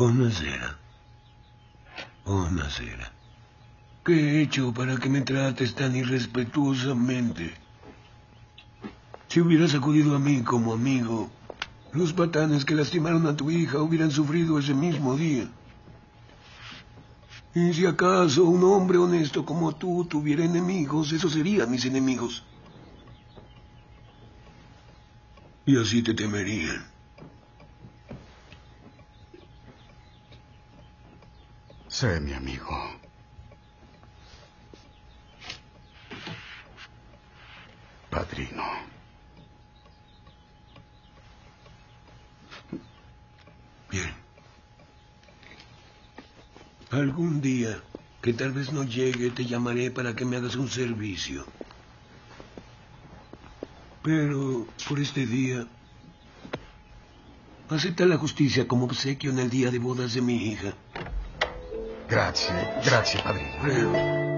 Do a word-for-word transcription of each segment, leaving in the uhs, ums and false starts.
Buonasera. Buonasera. ¿Qué he hecho para que me trates tan irrespetuosamente? Si hubieras acudido a mí como amigo, los patanes que lastimaron a tu hija hubieran sufrido ese mismo día. Y si acaso un hombre honesto como tú tuviera enemigos, esos serían mis enemigos. Y así te temerían. Sé mi amigo. Padrino. Bien. Algún día, que tal vez no llegue, te llamaré para que me hagas un servicio. Pero, por este día, acepta la justicia como obsequio en el día de bodas de mi hija. Grazie, grazie, padrino. Prego.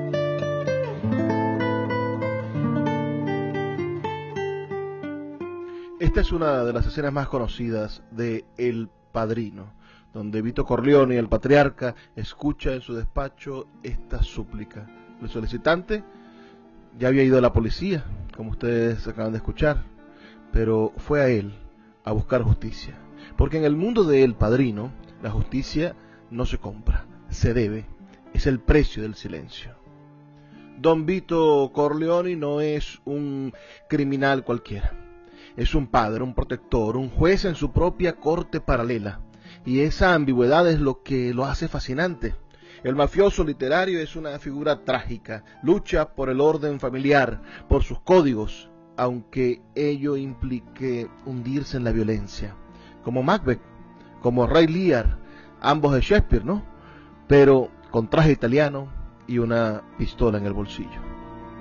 Esta es una de las escenas más conocidas de El Padrino, donde Vito Corleone, el patriarca, escucha en su despacho esta súplica. El solicitante ya había ido a la policía, como ustedes acaban de escuchar, pero fue a él a buscar justicia. Porque en el mundo de El Padrino, la justicia no se compra, se debe, es el precio del silencio. Don Vito Corleone no es un criminal cualquiera. Es un padre, un protector, un juez en su propia corte paralela. Y esa ambigüedad es lo que lo hace fascinante. El mafioso literario es una figura trágica. Lucha por el orden familiar, por sus códigos, aunque ello implique hundirse en la violencia. Como Macbeth, como Ray Lear, ambos de Shakespeare, ¿no? Pero con traje italiano y una pistola en el bolsillo.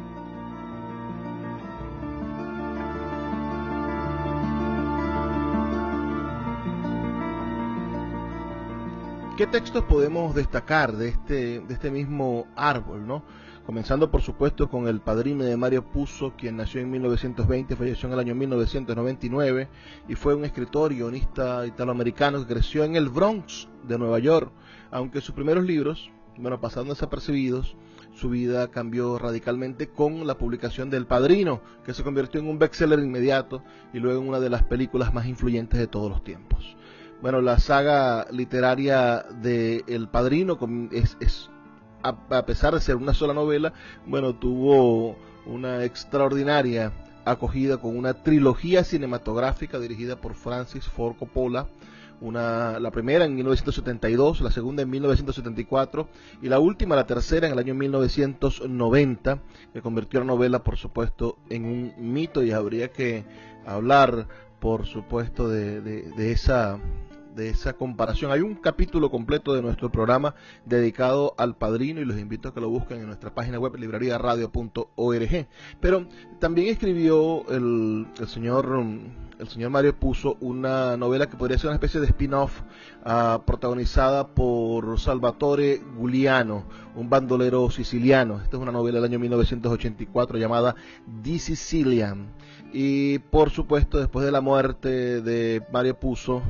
¿Qué textos podemos destacar de este, de este mismo árbol, ¿no? Comenzando, por supuesto, con El Padrino de Mario Puzo, quien nació en mil novecientos veinte, falleció en el año mil novecientos noventa y nueve, y fue un escritor y guionista italoamericano que creció en el Bronx de Nueva York. Aunque sus primeros libros, bueno, pasaron desapercibidos, su vida cambió radicalmente con la publicación de El Padrino, que se convirtió en un bestseller inmediato y luego en una de las películas más influyentes de todos los tiempos. Bueno, la saga literaria de El Padrino es, es a, a pesar de ser una sola novela, bueno, tuvo una extraordinaria acogida con una trilogía cinematográfica dirigida por Francis Ford Coppola, una, la primera en mil novecientos setenta y dos, la segunda en mil novecientos setenta y cuatro y la última, la tercera, en el año mil novecientos noventa, que convirtió la novela, por supuesto, en un mito, y habría que hablar, por supuesto, de, de, de esa... de esa comparación. Hay un capítulo completo de nuestro programa dedicado al Padrino y los invito a que lo busquen en nuestra página web librería radio punto org. Pero también escribió el, el señor el señor Mario Puzo una novela que podría ser una especie de spin-off, uh, protagonizada por Salvatore Giuliano, un bandolero siciliano. Esta es una novela del año mil novecientos ochenta y cuatro llamada The Sicilian. Y por supuesto, después de la muerte de Mario Puzo,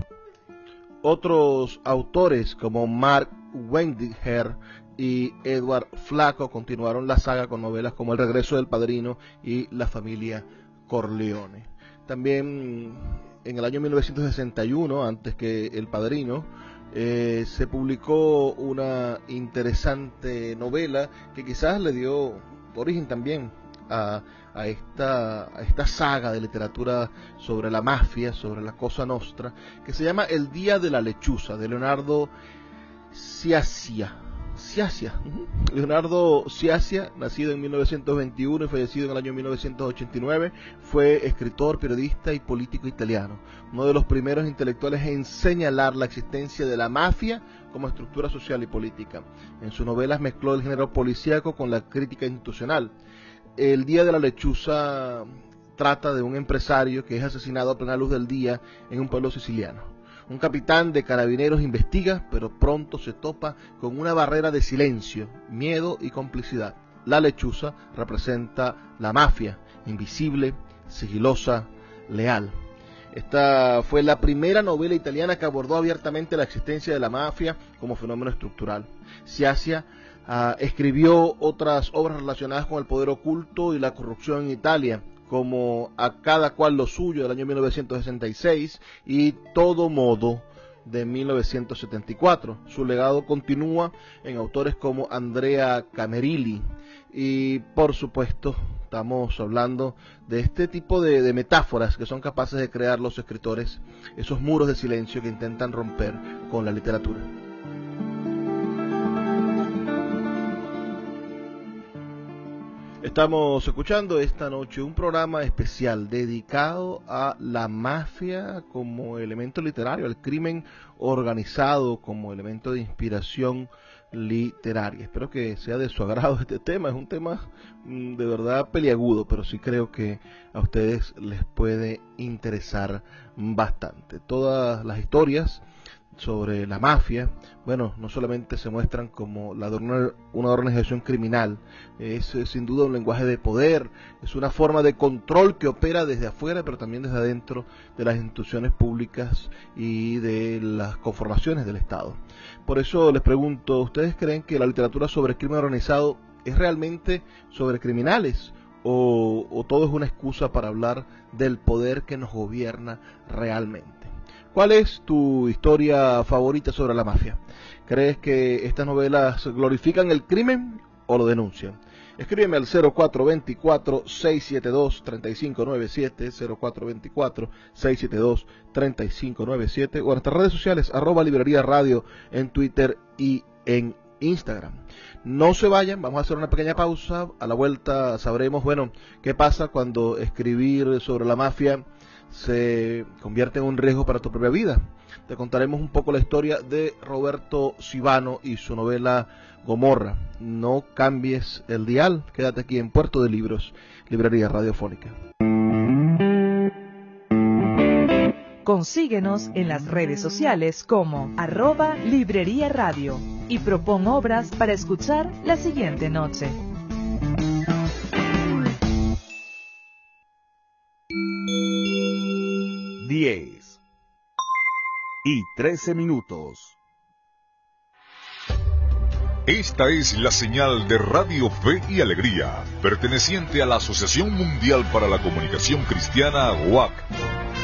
otros autores como Mark Wendiger y Edward Flaco continuaron la saga con novelas como El regreso del Padrino y La familia Corleone. También en el año mil novecientos sesenta y uno, antes que El Padrino, eh, se publicó una interesante novela que quizás le dio origen también a, a, esta, a esta saga de literatura sobre la mafia, sobre la Cosa Nostra, que se llama El día de la lechuza, de Leonardo Sciascia. Sciascia. Leonardo Sciascia, nacido en mil novecientos veintiuno y fallecido en el año mil novecientos ochenta y nueve, fue escritor, periodista y político italiano, uno de los primeros intelectuales en señalar la existencia de la mafia como estructura social y política. En sus novelas mezcló el género policíaco con la crítica institucional. El día de la lechuza trata de un empresario que es asesinado a plena luz del día en un pueblo siciliano. Un capitán de carabineros investiga, pero pronto se topa con una barrera de silencio, miedo y complicidad. La lechuza representa la mafia, invisible, sigilosa, leal. Esta fue la primera novela italiana que abordó abiertamente la existencia de la mafia como fenómeno estructural. Sciascia uh, escribió otras obras relacionadas con el poder oculto y la corrupción en Italia, como A cada cual lo suyo, del año mil novecientos sesenta y seis, y Todo modo, de mil novecientos setenta y cuatro. Su legado continúa en autores como Andrea Camerilli, y por supuesto estamos hablando de este tipo de, de metáforas que son capaces de crear los escritores, esos muros de silencio que intentan romper con la literatura. Estamos escuchando esta noche un programa especial dedicado a la mafia como elemento literario, al crimen organizado como elemento de inspiración literaria. Espero que sea de su agrado este tema. Es un tema mmm, de verdad peliagudo, pero sí creo que a ustedes les puede interesar bastante. Todas las historias sobre la mafia, bueno, no solamente se muestran como la de una, una organización criminal, es, es sin duda un lenguaje de poder, es una forma de control que opera desde afuera, pero también desde adentro de las instituciones públicas y de las conformaciones del Estado. Por eso les pregunto, ¿ustedes creen que la literatura sobre crimen organizado es realmente sobre criminales? ¿O, o todo es una excusa para hablar del poder que nos gobierna realmente? ¿Cuál es tu historia favorita sobre la mafia? ¿Crees que estas novelas glorifican el crimen o lo denuncian? Escríbeme al cero cuatro dos cuatro, seis siete dos, tres cinco nueve siete, cero cuatro dos cuatro, seis siete dos, tres cinco nueve siete, o en nuestras redes sociales, arroba Librería Radio en Twitter y en Instagram. No se vayan, vamos a hacer una pequeña pausa. A la vuelta sabremos, bueno, qué pasa cuando escribir sobre la mafia se convierte en un riesgo para tu propia vida. Te contaremos un poco la historia de Roberto Sivano y su novela Gomorra. No cambies el dial, quédate aquí en Puerto de Libros, Librería Radiofónica. Consíguenos en las redes sociales como arroba Librería Radio y propon obras para escuchar la siguiente noche. diez y trece minutos. Esta es la señal de Radio Fe y Alegría, perteneciente a la Asociación Mundial para la Comunicación Cristiana, U A C.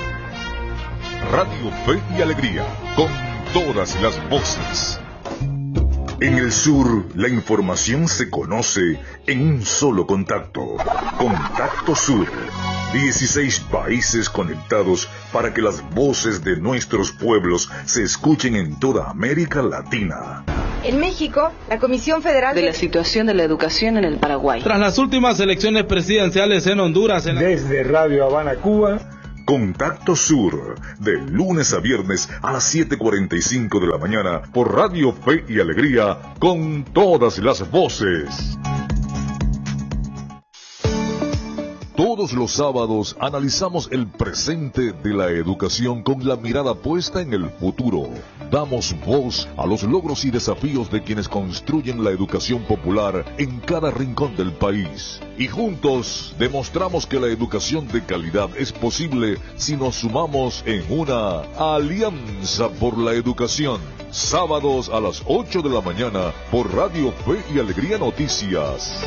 Radio Fe y Alegría, con todas las voces. En el sur, la información se conoce en un solo contacto. Contacto Sur. dieciséis países conectados para que las voces de nuestros pueblos se escuchen en toda América Latina. En México, la Comisión Federal de la situación de la educación en el Paraguay. Tras las últimas elecciones presidenciales en Honduras. En la... Desde Radio Habana, Cuba. Contacto Sur, de lunes a viernes a las siete cuarenta y cinco de la mañana por Radio Fe y Alegría, con todas las voces. Todos los sábados analizamos el presente de la educación con la mirada puesta en el futuro. Damos voz a los logros y desafíos de quienes construyen la educación popular en cada rincón del país. Y juntos demostramos que la educación de calidad es posible si nos sumamos en una alianza por la educación. Sábados a las ocho de la mañana por Radio Fe y Alegría Noticias.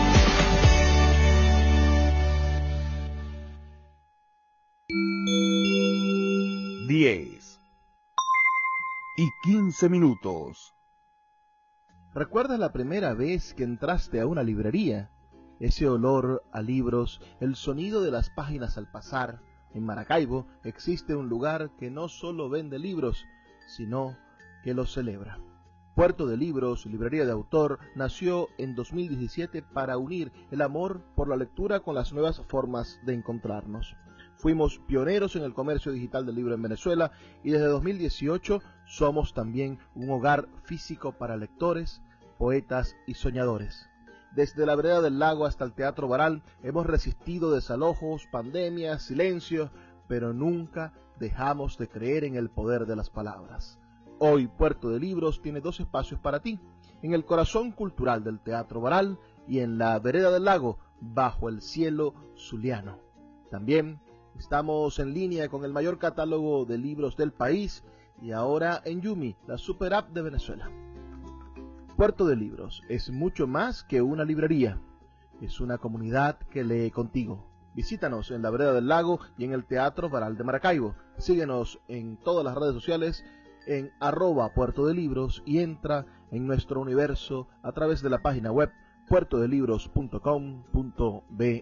diez y quince minutos. ¿Recuerdas la primera vez que entraste a una librería? Ese olor a libros, el sonido de las páginas al pasar. En Maracaibo existe un lugar que no solo vende libros, sino que los celebra. Puerto de Libros, librería de autor, nació en dos mil diecisiete para unir el amor por la lectura con las nuevas formas de encontrarnos. Fuimos pioneros en el comercio digital del libro en Venezuela y desde dos mil dieciocho somos también un hogar físico para lectores, poetas y soñadores. Desde la vereda del lago hasta el Teatro Baral hemos resistido desalojos, pandemias, silencios, pero nunca dejamos de creer en el poder de las palabras. Hoy Puerto de Libros tiene dos espacios para ti, en el corazón cultural del Teatro Baral y en la vereda del lago, bajo el cielo zuliano. También Estamos en línea con el mayor catálogo de libros del país y ahora en Yumi, la super app de Venezuela. Puerto de Libros es mucho más que una librería, es una comunidad que lee contigo. Visítanos en la Vereda del Lago y en el Teatro Baral de Maracaibo. Síguenos en todas las redes sociales en arroba Puerto de Libros y entra en nuestro universo a través de la página web puerto de libros punto com punto be.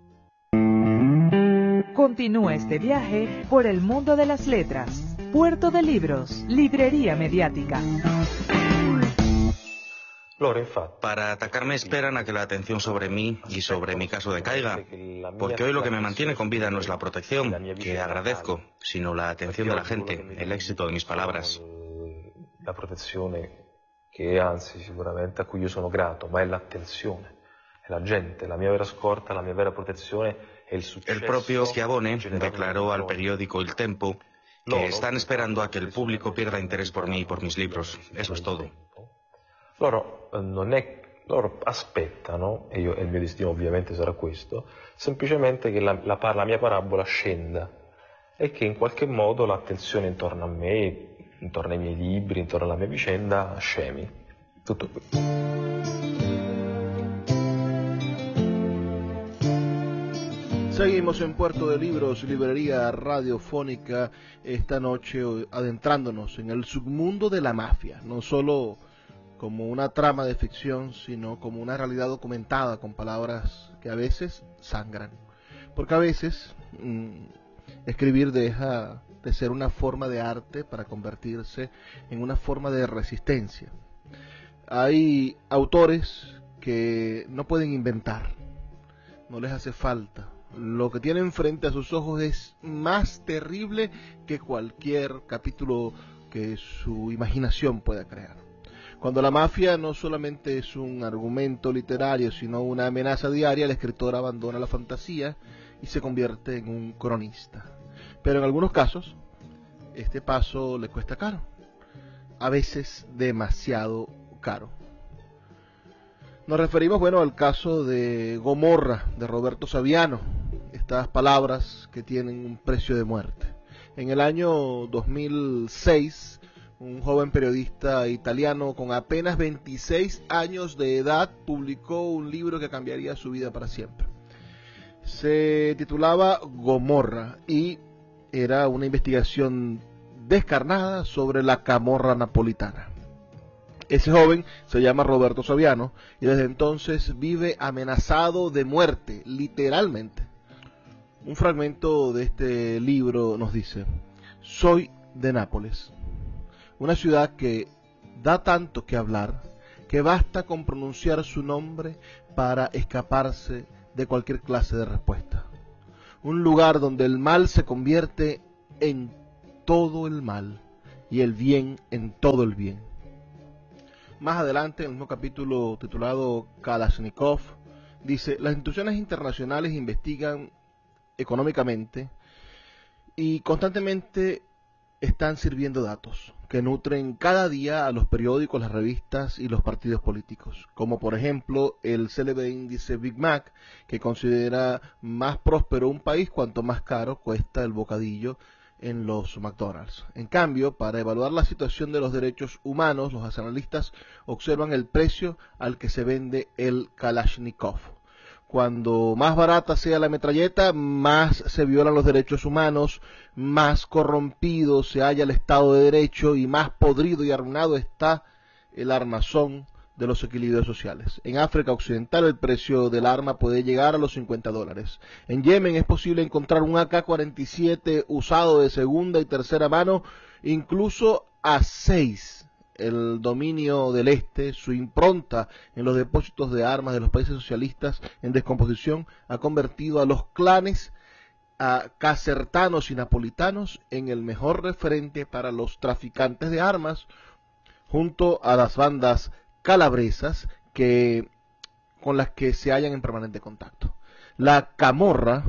Continúa este viaje por el mundo de las letras. Puerto de Libros, librería mediática. Para atacarme esperan a que la atención sobre mí y sobre mi caso decaiga, porque hoy lo que me mantiene con vida no es la protección, que agradezco, sino la atención de la gente, el éxito de mis palabras. La protezione che anzi sicuramente a cui io sono grato, ma è l'attenzione, è la gente, la mia vera scorta, la mia vera protezione è il successo. El propio Schiavone declaró al periódico Il Tempo que están esperando a que el público pierda interés por mí y por mis libros. Eso es todo. Loro non è, loro aspettano, e, io, e il mio destino ovviamente sarà questo, semplicemente che la, la, la mia parabola scenda e che in qualche modo l'attenzione intorno a me, intorno ai miei libri, intorno alla mia vicenda, scemi. Tutto qui. Seguimos en Puerto de Libros, librería radiofónica, esta noche adentrándonos en el submundo de la mafia, no solo como una trama de ficción, sino como una realidad documentada con palabras que a veces sangran. Porque a veces mmm, escribir deja de ser una forma de arte para convertirse en una forma de resistencia. Hay autores que no pueden inventar, no les hace falta. Lo que tienen frente a sus ojos es más terrible que cualquier capítulo que su imaginación pueda crear. Cuando la mafia no solamente es un argumento literario, sino una amenaza diaria, el escritor abandona la fantasía y se convierte en un cronista. Pero en algunos casos, este paso le cuesta caro, a veces demasiado caro. Nos referimos, bueno, al caso de Gomorra, de Roberto Saviano, estas palabras que tienen un precio de muerte. En el año dos mil seis, un joven periodista italiano con apenas veintiséis años de edad publicó un libro que cambiaría su vida para siempre. Se titulaba Gomorra y era una investigación descarnada sobre la camorra napolitana. Ese joven se llama Roberto Saviano y desde entonces vive amenazado de muerte, literalmente. Un fragmento de este libro nos dice: soy de Nápoles, una ciudad que da tanto que hablar, que basta con pronunciar su nombre para escaparse de cualquier clase de respuesta. Un lugar donde el mal se convierte en todo el mal y el bien en todo el bien. Más adelante, en el mismo capítulo titulado Kalashnikov, dice: las instituciones internacionales investigan económicamente y constantemente están sirviendo datos que nutren cada día a los periódicos, las revistas y los partidos políticos, como por ejemplo el célebre índice Big Mac, que considera más próspero un país cuanto más caro cuesta el bocadillo en los McDonald's. En cambio, para evaluar la situación de los derechos humanos, los analistas observan el precio al que se vende el Kalashnikov. Cuando más barata sea la metralleta, más se violan los derechos humanos, más corrompido se halla el Estado de Derecho y más podrido y arruinado está el armazón de los equilibrios sociales. En África Occidental el precio del arma puede llegar a los cincuenta dólares. En Yemen es posible encontrar un A K cuarenta y siete usado de segunda y tercera mano, incluso a seis. El dominio del Este, su impronta en los depósitos de armas de los países socialistas en descomposición, ha convertido a los clanes a casertanos y napolitanos en el mejor referente para los traficantes de armas, junto a las bandas calabresas que, con las que se hallan en permanente contacto. La camorra,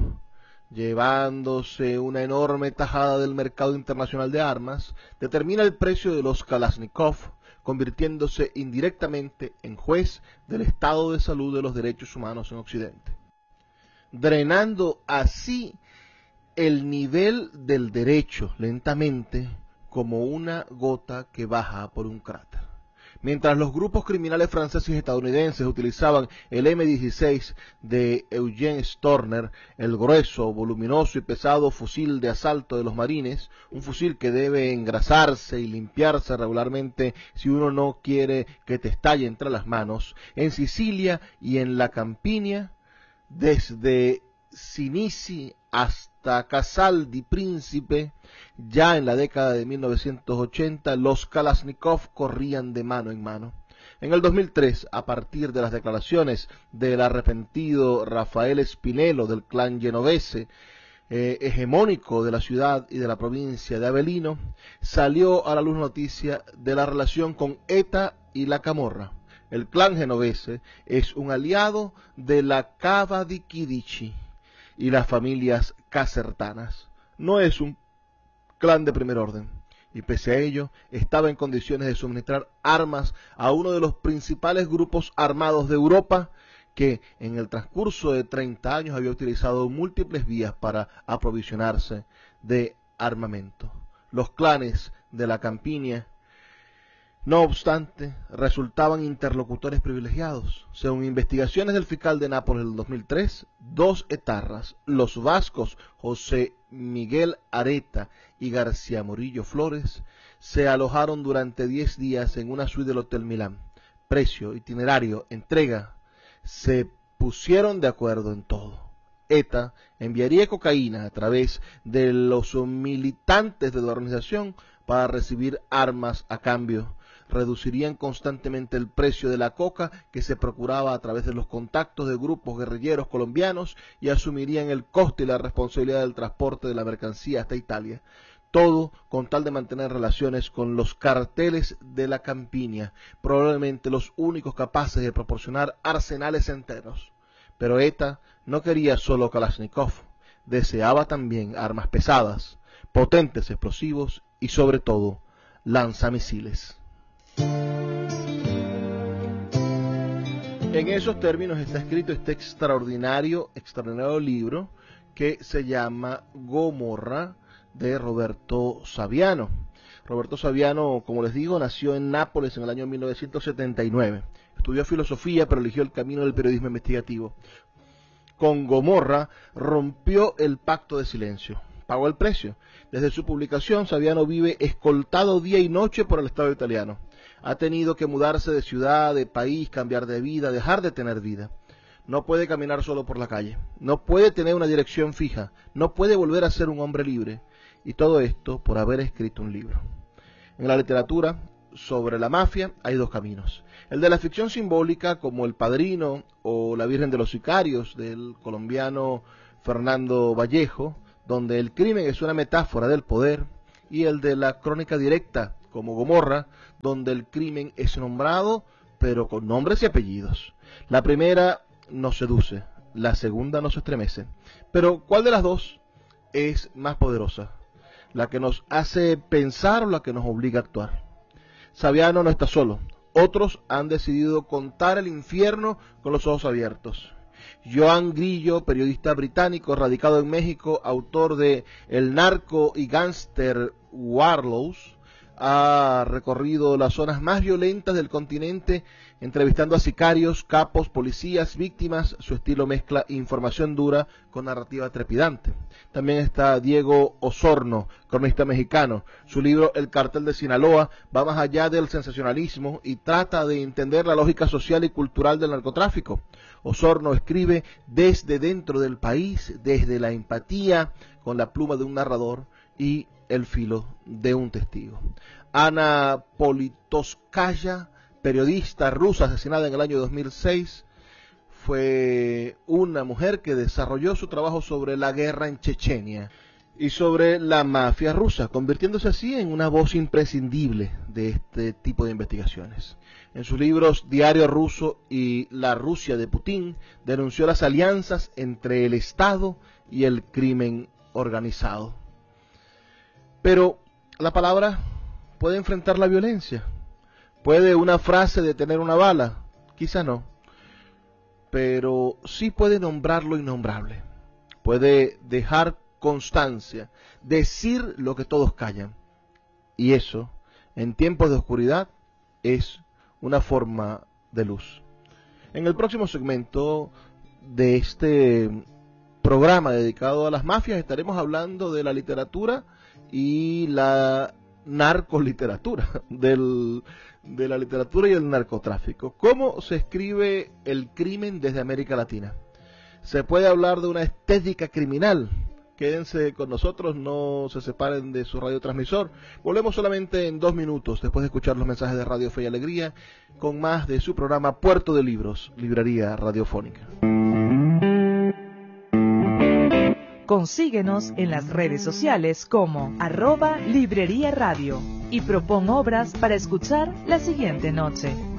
llevándose una enorme tajada del mercado internacional de armas, determina el precio de los Kalashnikov, convirtiéndose indirectamente en juez del estado de salud de los derechos humanos en Occidente, drenando así el nivel del derecho lentamente como una gota que baja por un cráter. Mientras los grupos criminales franceses y estadounidenses utilizaban el eme dieciséis de Eugene Storner, el grueso, voluminoso y pesado fusil de asalto de los marines, un fusil que debe engrasarse y limpiarse regularmente si uno no quiere que te estalle entre las manos, en Sicilia y en la Campiña, desde Sinisi hasta Casal di Príncipe, ya en la década de mil novecientos ochenta, los Kalashnikov corrían de mano en mano. En el dos mil tres, a partir de las declaraciones del arrepentido Rafael Spinello del clan genovese, eh, hegemónico de la ciudad y de la provincia de Avellino, salió a la luz noticia de la relación con ETA y la Camorra. El clan genovese es un aliado de la Cava di Chidici y las familias casertanas. No es un clan de primer orden, y pese a ello, estaba en condiciones de suministrar armas a uno de los principales grupos armados de Europa, que en el transcurso de treinta años había utilizado múltiples vías para aprovisionarse de armamento. Los clanes de la Campiña, no obstante, resultaban interlocutores privilegiados. Según investigaciones del fiscal de Nápoles del dos mil tres, dos etarras, los vascos José Miguel Areta y García Morillo Flores, se alojaron durante diez días en una suite del Hotel Milán. Precio, itinerario, entrega, se pusieron de acuerdo en todo. ETA enviaría cocaína a través de los militantes de la organización para recibir armas a cambio. Reducirían constantemente el precio de la coca que se procuraba a través de los contactos de grupos guerrilleros colombianos y asumirían el coste y la responsabilidad del transporte de la mercancía hasta Italia. Todo con tal de mantener relaciones con los carteles de la Campiña, probablemente los únicos capaces de proporcionar arsenales enteros. Pero ETA no quería solo Kalashnikov, deseaba también armas pesadas, potentes explosivos y sobre todo lanzamisiles. En esos términos está escrito este extraordinario, extraordinario libro que se llama Gomorra, de Roberto Saviano. Roberto Saviano, como les digo, nació en Nápoles en el año mil novecientos setenta y nueve. Estudió filosofía, pero eligió el camino del periodismo investigativo. Con Gomorra rompió el pacto de silencio, pagó el precio. Desde su publicación, Saviano vive escoltado día y noche por el Estado italiano. Ha tenido que mudarse de ciudad, de país, cambiar de vida, dejar de tener vida. No puede caminar solo por la calle, no puede tener una dirección fija, no puede volver a ser un hombre libre. Y todo esto por haber escrito un libro. En la literatura sobre la mafia hay dos caminos. El de la ficción simbólica, como El Padrino o La Virgen de los Sicarios, del colombiano Fernando Vallejo, donde el crimen es una metáfora del poder, y el de la crónica directa, como Gomorra, donde el crimen es nombrado, pero con nombres y apellidos. La primera nos seduce, la segunda nos estremece. Pero, ¿cuál de las dos es más poderosa? ¿La que nos hace pensar o la que nos obliga a actuar? Saviano no está solo. Otros han decidido contar el infierno con los ojos abiertos. Joan Grillo, periodista británico radicado en México, autor de El narco y gángster Warlords, ha recorrido las zonas más violentas del continente, entrevistando a sicarios, capos, policías, víctimas. Su estilo mezcla información dura con narrativa trepidante. También está Diego Osorno, cronista mexicano. Su libro El cartel de Sinaloa va más allá del sensacionalismo y trata de entender la lógica social y cultural del narcotráfico. Osorno escribe desde dentro del país, desde la empatía, con la pluma de un narrador y el filo de un testigo. Ana Politkovskaya, periodista rusa asesinada en el año dos mil seis, fue una mujer que desarrolló su trabajo sobre la guerra en Chechenia y sobre la mafia rusa, convirtiéndose así en una voz imprescindible de este tipo de investigaciones. En sus libros Diario Ruso y La Rusia de Putin, denunció las alianzas entre el Estado y el crimen organizado. Pero la palabra puede enfrentar la violencia. ¿Puede una frase detener una bala? Quizá no. Pero sí puede nombrar lo innombrable. Puede dejar constancia, decir lo que todos callan. Y eso, en tiempos de oscuridad, es una forma de luz. En el próximo segmento de este programa dedicado a las mafias estaremos hablando de la literatura y la narcoliteratura, del, de la literatura y el narcotráfico. ¿Cómo se escribe el crimen desde América Latina? Se puede hablar de una estética criminal. Quédense con nosotros, no se separen de su radiotransmisor. Volvemos solamente en dos minutos, después de escuchar los mensajes de Radio Fe y Alegría, con más de su programa Puerto de Libros, Librería Radiofónica. Consíguenos en las redes sociales como arroba Librería Radio y propon obras para escuchar la siguiente noche.